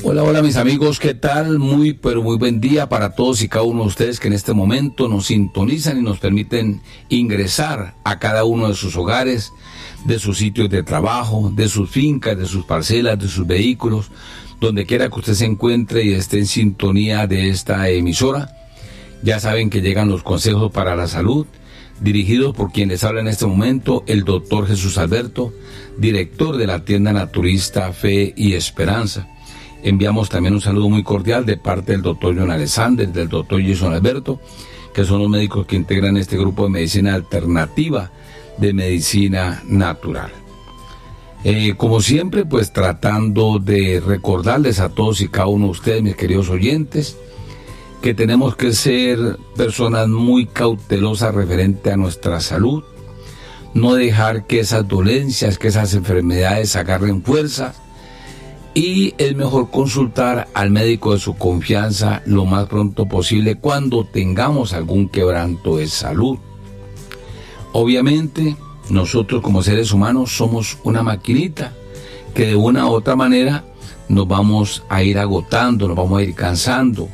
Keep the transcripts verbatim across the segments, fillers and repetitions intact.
Hola, hola mis amigos, ¿qué tal? Muy, pero muy buen día para todos y cada uno de ustedes que en este momento nos sintonizan y nos permiten ingresar a cada uno de sus hogares, de sus sitios de trabajo, de sus fincas, de sus parcelas, de sus vehículos, donde quiera que usted se encuentre y esté en sintonía de esta emisora. Ya saben que llegan los consejos para la salud, dirigidos por quien les habla en este momento, el doctor Jesús Alberto, director de la tienda naturista Fe y Esperanza. Enviamos también un saludo muy cordial de parte del doctor John Alexander, del doctor Jason Alberto, que son los médicos que integran este grupo de medicina alternativa de medicina natural. Eh, como siempre, pues tratando de recordarles a todos y cada uno de ustedes, mis queridos oyentes, que tenemos que ser personas muy cautelosas referente a nuestra salud, no dejar que esas dolencias, que esas enfermedades agarren fuerza, y es mejor consultar al médico de su confianza lo más pronto posible cuando tengamos algún quebranto de salud. Obviamente, nosotros como seres humanos somos una maquinita que de una u otra manera nos vamos a ir agotando, nos vamos a ir cansando.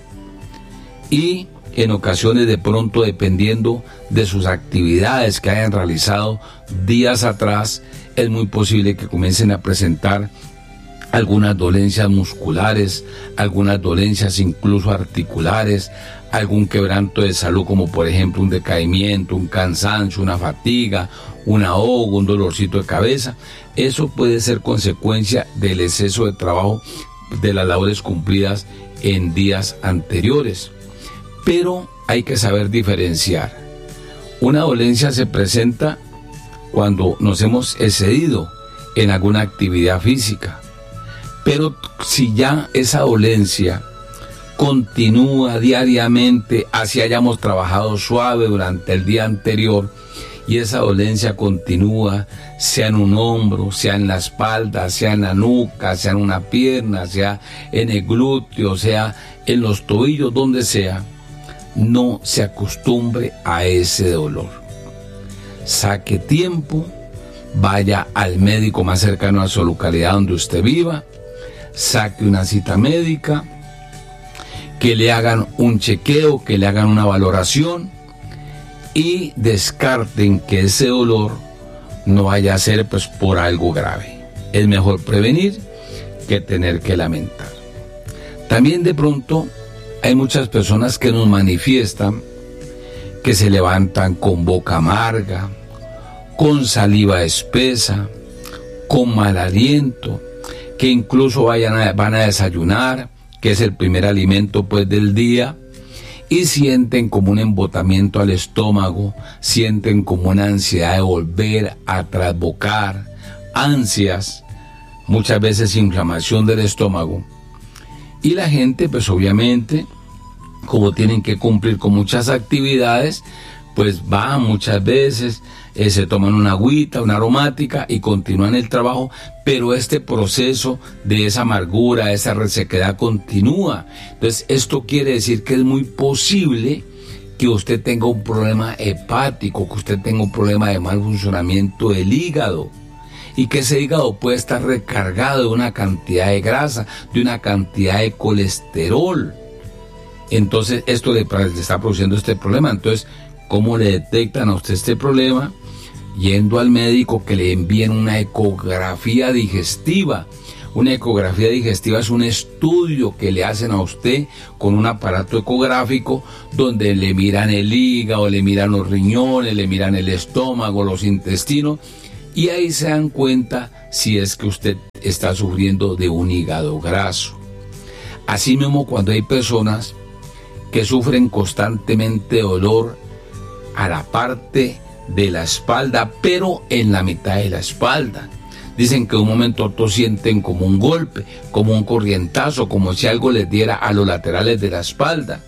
Y en ocasiones de pronto, dependiendo de sus actividades que hayan realizado días atrás, es muy posible que comiencen a presentar algunas dolencias musculares, algunas dolencias incluso articulares, algún quebranto de salud como por ejemplo un decaimiento, un cansancio, una fatiga, un ahogo, un dolorcito de cabeza. Eso puede ser consecuencia del exceso de trabajo, de las labores cumplidas en días anteriores. Pero hay que saber diferenciar. Una dolencia se presenta cuando nos hemos excedido en alguna actividad física. Pero si ya esa dolencia continúa diariamente, así hayamos trabajado suave durante el día anterior, y esa dolencia continúa, sea en un hombro, sea en la espalda, sea en la nuca, sea en una pierna, sea en el glúteo, sea en los tobillos, donde sea, no se acostumbre a ese dolor. Saque tiempo, vaya al médico más cercano a su localidad donde usted viva, saque una cita médica, que le hagan un chequeo, que le hagan una valoración y descarten que ese dolor no vaya a ser pues por algo grave. Es mejor prevenir que tener que lamentar. También de pronto hay muchas personas que nos manifiestan que se levantan con boca amarga, con saliva espesa, con mal aliento, que incluso vayan a, van a desayunar, que es el primer alimento pues del día, y sienten como un embotamiento al estómago, sienten como una ansiedad de volver a trasbocar, ansias, muchas veces inflamación del estómago. Y la gente pues obviamente, como tienen que cumplir con muchas actividades, pues van muchas veces, eh, se toman una agüita, una aromática y continúan el trabajo, pero este proceso de esa amargura, esa resequedad continúa. Entonces esto quiere decir que es muy posible que usted tenga un problema hepático, que usted tenga un problema de mal funcionamiento del hígado, y que ese hígado puede estar recargado de una cantidad de grasa, de una cantidad de colesterol. Entonces esto le, le está produciendo este problema. Entonces, ¿cómo le detectan a usted este problema? Yendo al médico, que le envíen una ecografía digestiva. Una ecografía digestiva es un estudio que le hacen a usted con un aparato ecográfico donde le miran el hígado, le miran los riñones, le miran el estómago, los intestinos, y ahí se dan cuenta si es que usted está sufriendo de un hígado graso. Así mismo, cuando hay personas que sufren constantemente dolor a la parte de la espalda, pero en la mitad de la espalda. Dicen que de un momento a otro sienten como un golpe, como un corrientazo, como si algo les diera a los laterales de la espalda.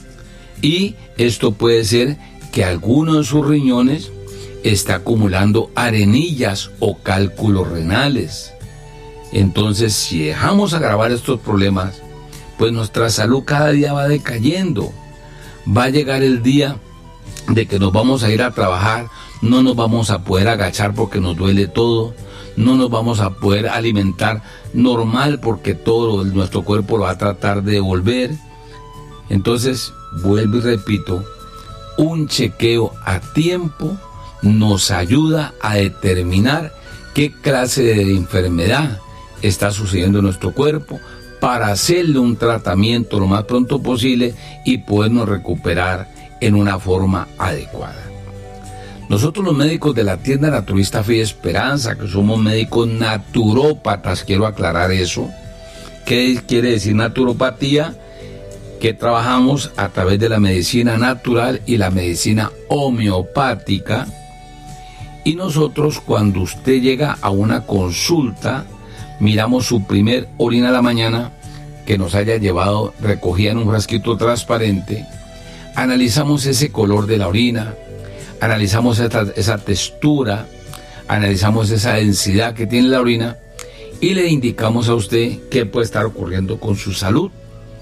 Y esto puede ser que alguno de sus riñones está acumulando arenillas o cálculos renales. Entonces, si dejamos agravar estos problemas, pues nuestra salud cada día va decayendo. Va a llegar el día de que nos vamos a ir a trabajar, no nos vamos a poder agachar porque nos duele todo, no nos vamos a poder alimentar normal porque todo nuestro cuerpo lo va a tratar de devolver. Entonces, vuelvo y repito, un chequeo a tiempo nos ayuda a determinar qué clase de enfermedad está sucediendo en nuestro cuerpo para hacerle un tratamiento lo más pronto posible y podernos recuperar en una forma adecuada. Nosotros los médicos de la tienda Naturista Fe y Esperanza, que somos médicos naturópatas, quiero aclarar eso. ¿Qué quiere decir naturopatía? Que trabajamos a través de la medicina natural y la medicina homeopática. Y nosotros, cuando usted llega a una consulta, miramos su primer orina a la mañana, que nos haya llevado recogida en un frasquito transparente, analizamos ese color de la orina, analizamos esa, esa textura, analizamos esa densidad que tiene la orina y le indicamos a usted qué puede estar ocurriendo con su salud.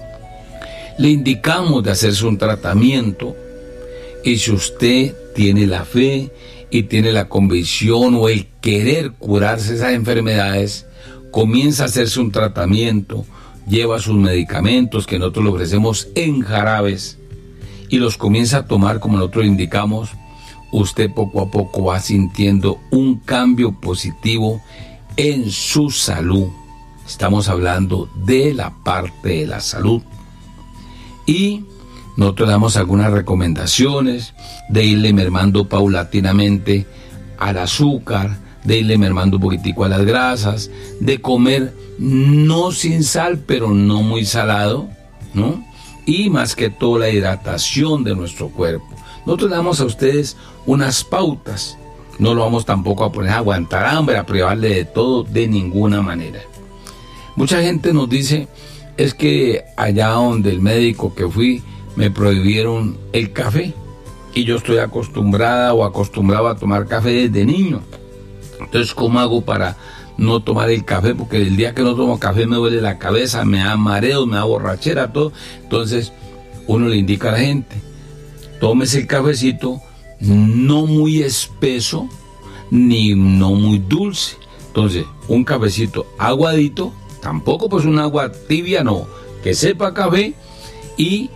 Le indicamos de hacerse un tratamiento y si usted tiene la fe y tiene la convicción o el querer curarse esas enfermedades, comienza a hacerse un tratamiento, lleva sus medicamentos que nosotros le ofrecemos en jarabes y los comienza a tomar como nosotros indicamos, usted poco a poco va sintiendo un cambio positivo en su salud. Estamos hablando de la parte de la salud. Y nosotros damos algunas recomendaciones de irle mermando paulatinamente al azúcar, de irle mermando un poquitico a las grasas, de comer no sin sal, pero no muy salado, ¿no? Y más que todo la hidratación de nuestro cuerpo. Nosotros le damos a ustedes unas pautas, no lo vamos tampoco a poner a aguantar hambre, a privarle de todo, de ninguna manera. Mucha gente nos dice, es que allá donde el médico que fui, me prohibieron el café, y yo estoy acostumbrada o acostumbrado a tomar café desde niño. Entonces, ¿cómo hago para no tomar el café? Porque el día que no tomo café me duele la cabeza, me da mareos, me da borrachera, todo. Entonces, uno le indica a la gente, tómese el cafecito, no muy espeso, ni no muy dulce. Entonces, un cafecito aguadito, tampoco pues un agua tibia, no, que sepa café y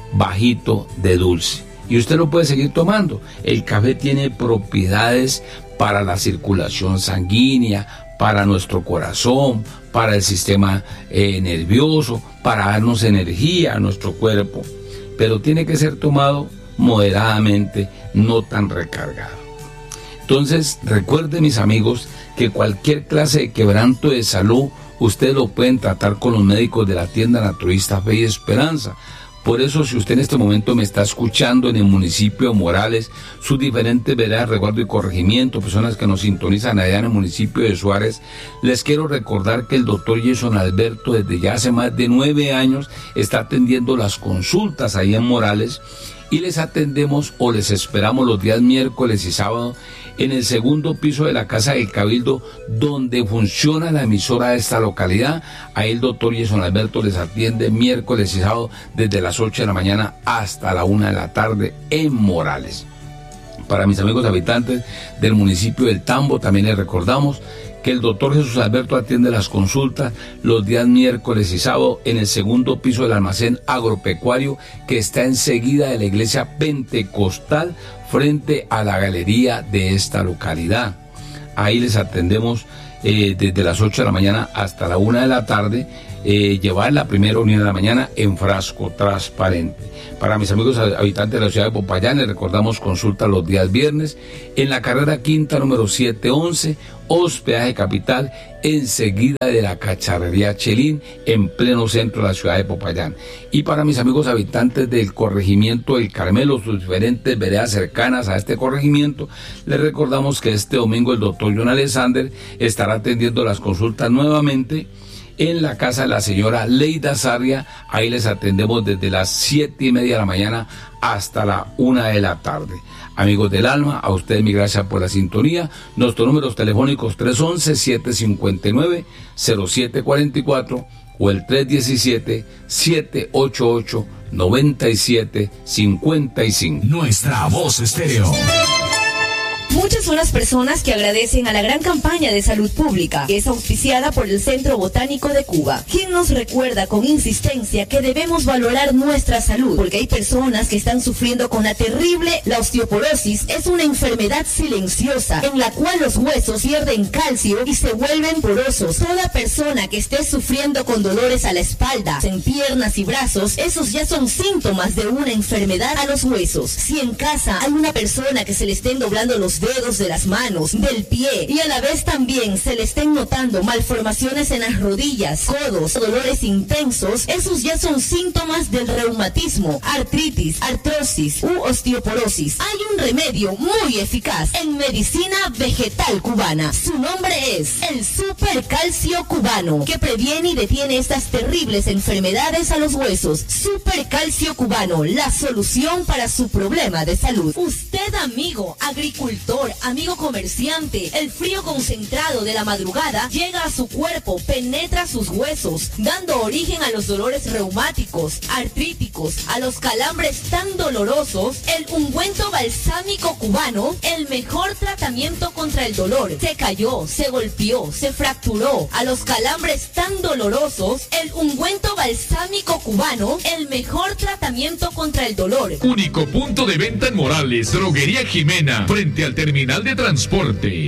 bajito de dulce. Y usted lo puede seguir tomando. El café tiene propiedades para la circulación sanguínea, para nuestro corazón, para el sistema eh, nervioso, para darnos energía a nuestro cuerpo. Pero tiene que ser tomado moderadamente, no tan recargado. Entonces, recuerden, mis amigos, que cualquier clase de quebranto de salud, ustedes lo pueden tratar con los médicos de la tienda Naturista Fe y Esperanza. Por eso, si usted en este momento me está escuchando en el municipio de Morales, sus diferentes veredas, resguardo y corregimiento, personas que nos sintonizan allá en el municipio de Suárez, les quiero recordar que el doctor Jason Alberto desde ya hace más de nueve años está atendiendo las consultas ahí en Morales y les atendemos o les esperamos los días miércoles y sábado en el segundo piso de la Casa del Cabildo, donde funciona la emisora de esta localidad. Ahí el doctor Jason Alberto les atiende miércoles y sábado desde las ocho de la mañana hasta la una de la tarde en Morales. Para mis amigos habitantes del municipio del Tambo, también les recordamos que el doctor Jesús Alberto atiende las consultas los días miércoles y sábado en el segundo piso del almacén agropecuario que está enseguida de la iglesia pentecostal frente a la galería de esta localidad. Ahí les atendemos eh, desde las ocho de la mañana hasta la una de la tarde, eh, llevar la primera unidad de la mañana en frasco transparente. Para mis amigos habitantes de la ciudad de Popayán, les recordamos consulta los días viernes en la carrera quinta número setecientos once, hospedaje Capital, enseguida de la Cacharrería Chelín, en pleno centro de la ciudad de Popayán. Y para mis amigos habitantes del corregimiento del Carmelo, sus diferentes veredas cercanas a este corregimiento, les recordamos que este domingo el doctor John Alexander estará atendiendo las consultas nuevamente en la casa de la señora Leida Sarria. Ahí les atendemos desde las siete y media de la mañana hasta la una de la tarde. Amigos del alma, a ustedes mi gracias por la sintonía. Nuestros números telefónicos tres once, siete cincuenta y nueve, cero siete cuarenta y cuatro o el tres diecisiete, siete ochenta y ocho, noventa y siete cincuenta y cinco. Nuestra voz estéreo. Muchas son las personas que agradecen a la gran campaña de salud pública que es auspiciada por el Centro Botánico de Cuba, quien nos recuerda con insistencia que debemos valorar nuestra salud, porque hay personas que están sufriendo con la terrible, la osteoporosis es una enfermedad silenciosa en la cual los huesos pierden calcio y se vuelven porosos. Toda persona que esté sufriendo con dolores a la espalda, en piernas y brazos, esos ya son síntomas de una enfermedad a los huesos. Si en casa hay una persona que se le estén doblando los dedos de las manos, del pie, y a la vez también se le estén notando malformaciones en las rodillas, codos, dolores intensos, esos ya son síntomas del reumatismo, artritis, artrosis u osteoporosis. Hay un remedio muy eficaz en medicina vegetal cubana. Su nombre es el Super Calcio Cubano, que previene y detiene estas terribles enfermedades a los huesos. Super Calcio Cubano, la solución para su problema de salud. Usted, amigo agricultor, amigo comerciante, el frío concentrado de la madrugada llega a su cuerpo, penetra sus huesos, dando origen a los dolores reumáticos, artríticos, a los calambres tan dolorosos. El ungüento balsámico cubano, el mejor tratamiento contra el dolor. Se cayó, se golpeó, se fracturó, a los calambres tan dolorosos, el ungüento balsámico cubano, el mejor tratamiento contra el dolor. Único punto de venta en Morales, Droguería Jimena, frente al terminal de transporte.